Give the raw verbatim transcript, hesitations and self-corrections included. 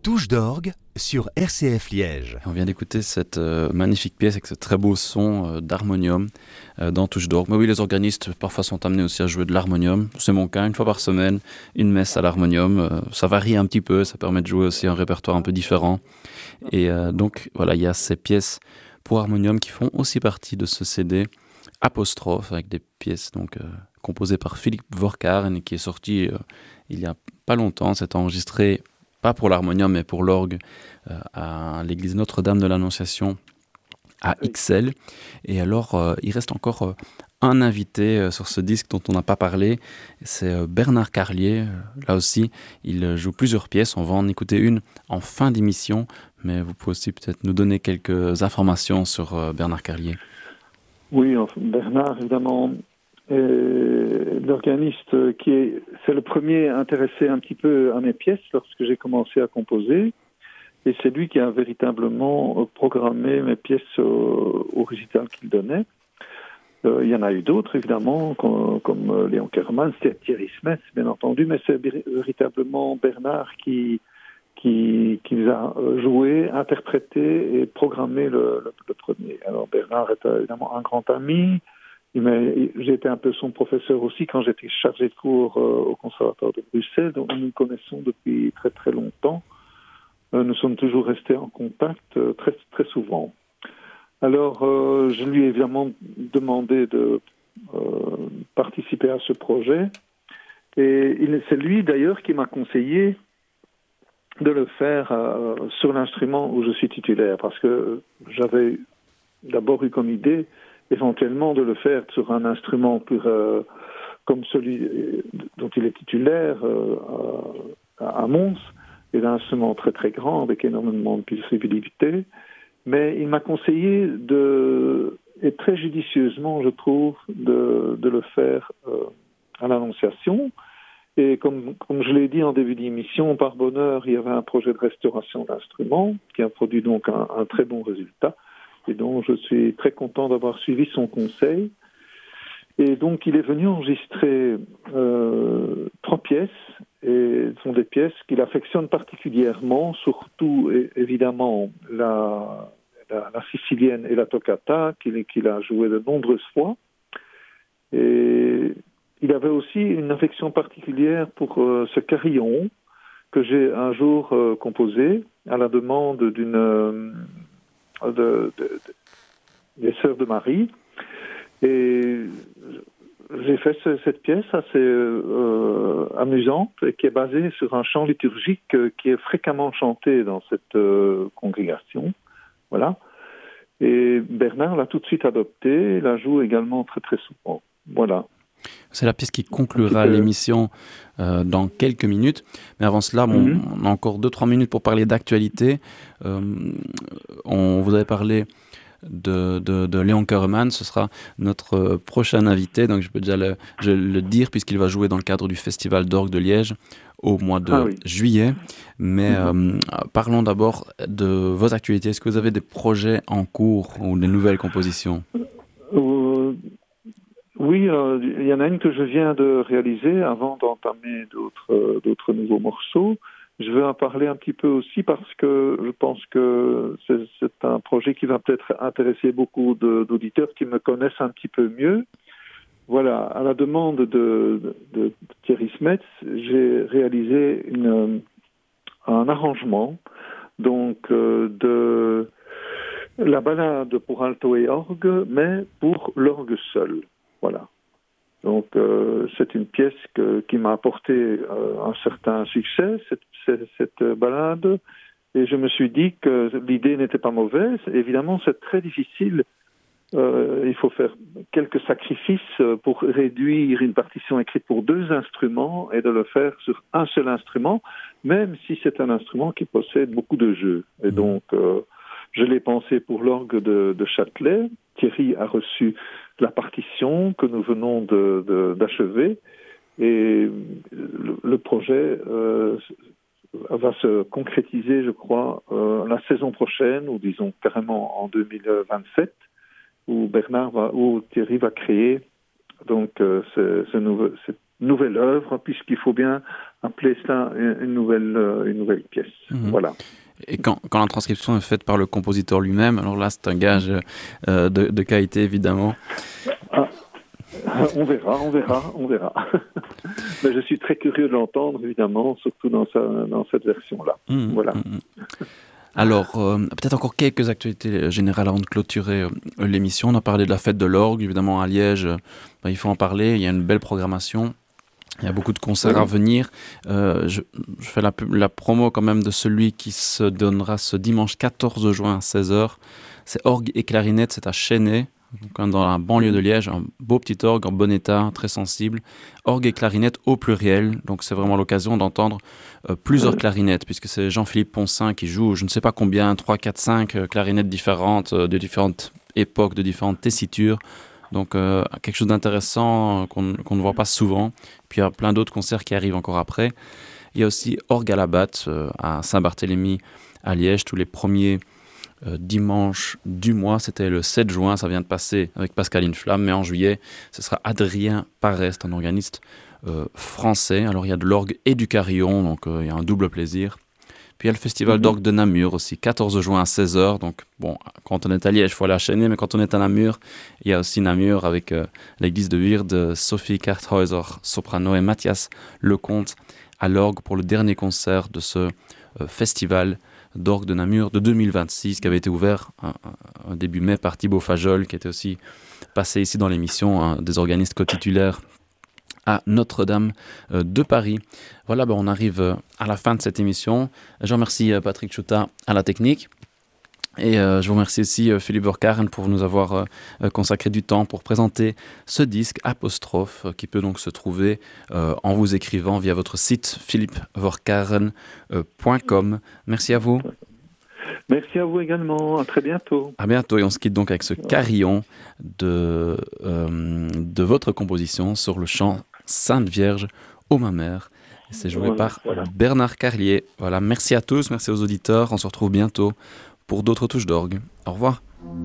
Touche d'orgue sur R C F Liège. On vient d'écouter cette euh, magnifique pièce avec ce très beau son euh, d'harmonium euh, dans Touche d'orgue. Mais oui, les organistes parfois sont amenés aussi à jouer de l'harmonium. C'est mon cas, une fois par semaine, une messe à l'harmonium. Euh, ça varie un petit peu, ça permet de jouer aussi un répertoire un peu différent. Et euh, donc voilà, il y a ces pièces pour harmonium qui font aussi partie de ce C D Apostrophe, avec des pièces donc euh, composées par Philippe Vorkaren, qui est sorti euh, il y a pas longtemps. C'est enregistré pas pour l'harmonium, mais pour l'orgue euh, à l'église Notre-Dame de l'Annonciation à Ixelles. Et alors, euh, il reste encore euh, un invité euh, sur ce disque dont on n'a pas parlé, c'est euh, Bernard Carlier. Euh, là aussi, il euh, joue plusieurs pièces. On va en écouter une en fin d'émission, mais vous pouvez aussi peut-être nous donner quelques informations sur euh, Bernard Carlier. Oui, enfin, Bernard, évidemment, est l'organiste qui est, c'est le premier intéressé un petit peu à mes pièces lorsque j'ai commencé à composer. Et c'est lui qui a véritablement programmé mes pièces au, au récital qu'il donnait. Euh, il y en a eu d'autres, évidemment, comme, comme Léon Kerman, c'était Thierry Smets, bien entendu, mais c'est véritablement Bernard qui, qui, qui les a joués, interprétés et programmé le, le, le premier. Alors Bernard est évidemment un grand ami. J'ai été un peu son professeur aussi quand j'étais chargé de cours euh, au Conservatoire de Bruxelles, donc nous nous connaissons depuis très très longtemps. Euh, nous sommes toujours restés en contact euh, très très souvent. Alors euh, je lui ai évidemment demandé de euh, participer à ce projet, et il, c'est lui d'ailleurs qui m'a conseillé de le faire euh, sur l'instrument où je suis titulaire, parce que j'avais d'abord eu comme idée éventuellement de le faire sur un instrument plus, euh, comme celui dont il est titulaire euh, à, à Mons, et un instrument très très grand avec énormément de possibilités. Mais il m'a conseillé de, et très judicieusement je trouve, de, de le faire euh, à l'Annonciation. Et comme, comme je l'ai dit en début d'émission, par bonheur, il y avait un projet de restauration d'instruments qui a produit donc un, un très bon résultat. Et donc, je suis très content d'avoir suivi son conseil. Et donc, il est venu enregistrer euh, trois pièces. Et ce sont des pièces qu'il affectionne particulièrement, surtout, et, évidemment, la, la, la sicilienne et la toccata, qu'il, qu'il a joué de nombreuses fois. Et il avait aussi une affection particulière pour euh, ce carillon que j'ai un jour euh, composé à la demande d'une... Euh, De, de, de, des Sœurs de Marie, et j'ai fait ce, cette pièce assez euh, amusante et qui est basée sur un chant liturgique euh, qui est fréquemment chanté dans cette euh, congrégation. Voilà. Et Bernard l'a tout de suite adopté, la joue également très très souvent. Voilà. C'est la pièce qui conclura l'émission euh, dans quelques minutes. Mais avant cela, bon, mm-hmm. on a encore deux trois minutes pour parler d'actualité. Euh, on vous avait parlé de, de, de Léon Kerman. Ce sera notre prochain invité. Donc je peux déjà le, je le dire puisqu'il va jouer dans le cadre du Festival d'orgue de Liège au mois de ah, oui. juillet. Mais mm-hmm. euh, parlons d'abord de vos actualités. Est-ce que vous avez des projets en cours ou des nouvelles compositions ? euh... Oui, euh, il y en a une que je viens de réaliser avant d'entamer d'autres, euh, d'autres nouveaux morceaux. Je vais en parler un petit peu aussi parce que je pense que c'est, c'est un projet qui va peut-être intéresser beaucoup de, d'auditeurs qui me connaissent un petit peu mieux. Voilà, à la demande de, de, de Thierry Smets, j'ai réalisé une, un arrangement donc euh, de la ballade pour alto et orgue, mais pour l'orgue seul. Voilà. Donc, euh, c'est une pièce que, qui m'a apporté euh, un certain succès, cette, cette, cette ballade. Et je me suis dit que l'idée n'était pas mauvaise. Évidemment, c'est très difficile. Euh, il faut faire quelques sacrifices pour réduire une partition écrite pour deux instruments et de le faire sur un seul instrument, même si c'est un instrument qui possède beaucoup de jeux. Et donc, euh, je l'ai pensé pour l'orgue de, de Châtelet. Thierry a reçu la partition que nous venons de, de, d'achever, et le, le projet euh, va se concrétiser, je crois, euh, la saison prochaine, ou disons carrément en deux mille vingt-sept, où Bernard va, où Thierry va créer donc euh, ce, ce nouveau, cette nouvelle œuvre, puisqu'il faut bien appeler ça une nouvelle, une nouvelle pièce. Mmh. Voilà. Et quand, quand la transcription est faite par le compositeur lui-même, alors là, c'est un gage euh, de, de qualité, évidemment. Ah, on verra, on verra, on verra. Mais je suis très curieux de l'entendre, évidemment, surtout dans, sa, dans cette version-là. Mmh, voilà. Mmh. Alors, euh, peut-être encore quelques actualités générales avant de clôturer euh, l'émission. On a parlé de la fête de l'orgue, évidemment, à Liège. Euh, ben, il faut en parler, il y a une belle programmation. Il y a beaucoup de concerts oui. à venir. Euh, je, je fais la, la promo quand même de celui qui se donnera ce dimanche quatorze juin à seize heures. C'est orgue et clarinette, c'est à Chênay, donc dans la banlieue de Liège. Un beau petit orgue en bon état, très sensible. Orgue et clarinette au pluriel, donc c'est vraiment l'occasion d'entendre euh, plusieurs clarinettes, puisque c'est Jean-Philippe Poncin qui joue, je ne sais pas combien, trois, quatre, cinq euh, clarinettes différentes, euh, de différentes époques, de différentes tessitures. Donc euh, quelque chose d'intéressant euh, qu'on, qu'on ne voit pas souvent. Puis il y a plein d'autres concerts qui arrivent encore après. Il y a aussi Orgue à la batte euh, à Saint-Barthélemy à Liège tous les premiers euh, dimanches du mois. C'était le sept juin, ça vient de passer avec Pascaline Flamme. Mais en juillet, ce sera Adrien Parest, un organiste euh, français. Alors il y a de l'orgue et du carillon, donc euh, il y a un double plaisir. Puis il y a le festival d'orgue de Namur aussi, quatorze juin à seize heures. Donc bon, quand on est à Liège, il faut aller à Chênay, mais quand on est à Namur, il y a aussi Namur avec euh, l'église de Weerde, Sophie Karthäuser, soprano, et Mathias Lecomte à l'orgue pour le dernier concert de ce euh, festival d'orgue de Namur de deux mille vingt-six, qui avait été ouvert un, un début mai par Thibaut Fajol, qui était aussi passé ici dans l'émission, un des organistes co-titulaires à Notre-Dame euh, de Paris. Voilà, ben on arrive euh, à la fin de cette émission. Je remercie euh, Patrick Chouta à la technique. Et euh, je vous remercie aussi euh, Philippe Verkaren pour nous avoir euh, consacré du temps pour présenter ce disque Apostrophe, euh, qui peut donc se trouver euh, en vous écrivant via votre site philippe verkaren point com. Merci à vous. Merci à vous également. À très bientôt. À bientôt. Et on se quitte donc avec ce carillon de, euh, de votre composition sur le chant Sainte Vierge, ô ma mère. Et c'est joué voilà, par voilà. Bernard Carlier. Voilà. Merci à tous. Merci aux auditeurs. On se retrouve bientôt pour d'autres touches d'orgue. Au revoir.